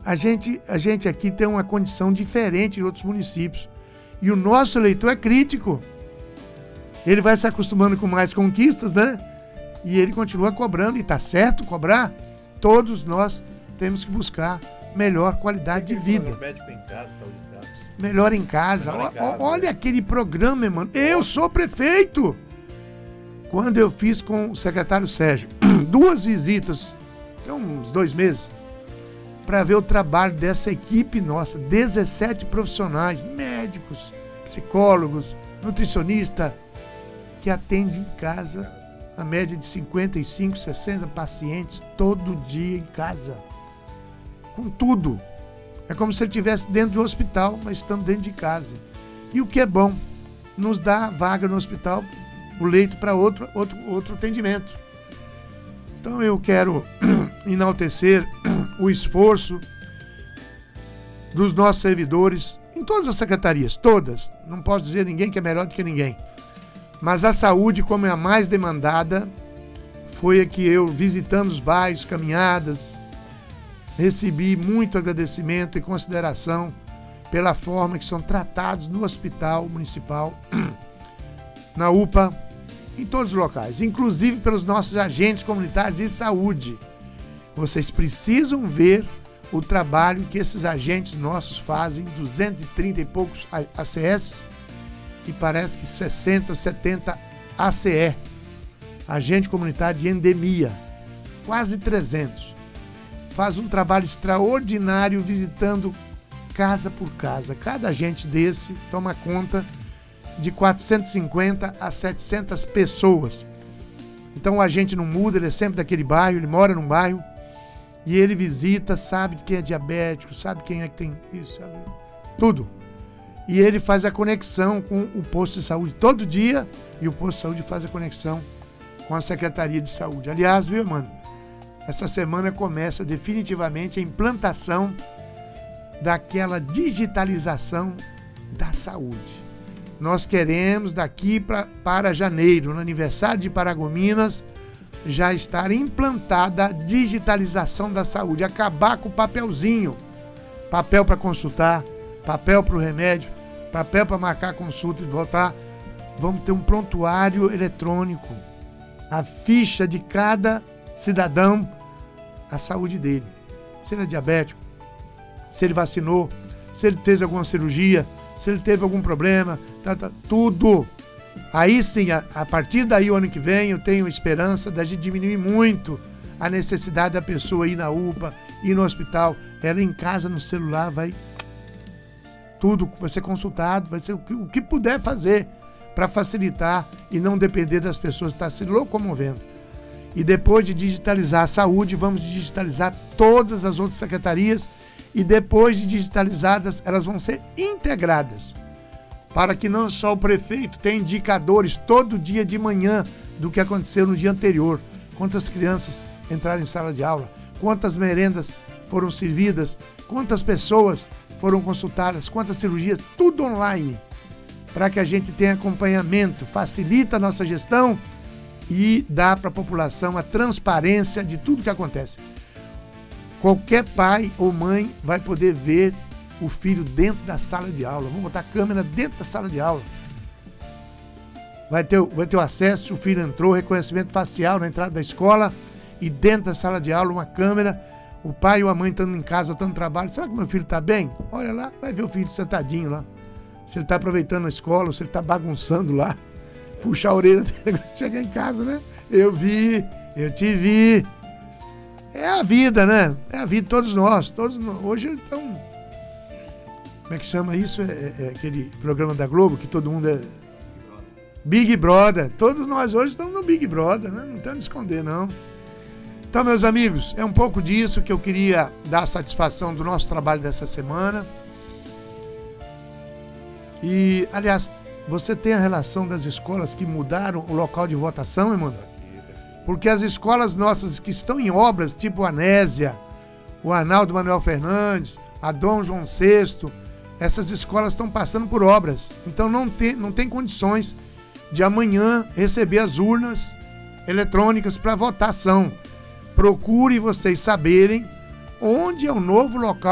a gente aqui tem uma condição diferente de outros municípios. E o nosso eleitor é crítico. Ele vai se acostumando com mais conquistas, né? E ele continua cobrando, e está certo cobrar. Todos nós temos que buscar melhor qualidade de vida. Médico em casa, saúde em casa. Melhor em casa. Olha aquele programa, mano. Eu sou prefeito. Quando eu fiz com o secretário Sérgio 2 visitas, tem uns 2 meses, para ver o trabalho dessa equipe nossa, 17 profissionais, médicos, psicólogos, nutricionista, que atende em casa a média de 55, 60 pacientes todo dia em casa. Com tudo. É como se ele estivesse dentro de um hospital, mas estando dentro de casa. E o que é bom, nos dá vaga no hospital, o leito para outro atendimento. Então eu quero enaltecer o esforço dos nossos servidores em todas as secretarias, todas. Não posso dizer ninguém que é melhor do que ninguém. Mas a saúde, como é a mais demandada, foi a que eu, visitando os bairros, caminhadas, recebi muito agradecimento e consideração pela forma que são tratados no hospital municipal, na UPA, em todos os locais, inclusive pelos nossos agentes comunitários de saúde. Vocês precisam ver o trabalho que esses agentes nossos fazem, 230 e poucos ACS, e parece que 60 ou 70 ACE, agente comunitário de endemia, quase 300. Faz um trabalho extraordinário visitando casa por casa. Cada agente desse toma conta de 450 a 700 pessoas. Então o agente não muda, ele é sempre daquele bairro, ele mora num bairro e ele visita, sabe quem é diabético, sabe quem é que tem isso, sabe tudo. E ele faz a conexão com o posto de saúde todo dia e o posto de saúde faz a conexão com a Secretaria de Saúde. Aliás, viu, mano? Essa semana começa definitivamente a implantação daquela digitalização da saúde. Nós queremos daqui para janeiro, no aniversário de Paragominas, já estar implantada a digitalização da saúde. Acabar com o papelzinho. Papel para consultar, papel para o remédio, papel para marcar consulta e voltar. Vamos ter um prontuário eletrônico. A ficha de cada cidadão, a saúde dele. Se ele é diabético, se ele vacinou, se ele fez alguma cirurgia, se ele teve algum problema, tudo. Aí sim, a partir daí, o ano que vem, eu tenho esperança da gente diminuir muito a necessidade da pessoa ir na UPA, ir no hospital. Ela em casa, no celular, tudo vai ser consultado, vai ser o que puder fazer para facilitar e não depender das pessoas estar se locomovendo. E depois de digitalizar a saúde, vamos digitalizar todas as outras secretarias e depois de digitalizadas, elas vão ser integradas para que não só o prefeito tenha indicadores todo dia de manhã do que aconteceu no dia anterior. Quantas crianças entraram em sala de aula, quantas merendas foram servidas, quantas pessoas foram consultadas, quantas cirurgias, tudo online, para que a gente tenha acompanhamento, facilita a nossa gestão e dá para a população a transparência de tudo que acontece. Qualquer pai ou mãe vai poder ver o filho dentro da sala de aula. Vamos botar a câmera dentro da sala de aula. Vai ter o acesso, o filho entrou, reconhecimento facial na entrada da escola e dentro da sala de aula uma câmera, o pai ou a mãe estando em casa, estando no trabalho. Será que meu filho está bem? Olha lá, vai ver o filho sentadinho lá. Se ele está aproveitando a escola, ou se ele está bagunçando lá. Puxar a orelha dele, chegar em casa, né? Eu te vi. É a vida, né? É a vida, todos nós. Hoje, então, como é que chama isso? É aquele programa da Globo que todo mundo é... Big Brother. Todos nós hoje estamos no Big Brother, né? Não tem onde esconder, não. Então, meus amigos, é um pouco disso que eu queria dar satisfação do nosso trabalho dessa semana. E, aliás, você tem a relação das escolas que mudaram o local de votação, irmão? Porque as escolas nossas que estão em obras, tipo a Anésia, o Arnaldo Manuel Fernandes, a Dom João VI, essas escolas estão passando por obras. Então não tem condições de amanhã receber as urnas eletrônicas para votação. Procure vocês saberem onde é o novo local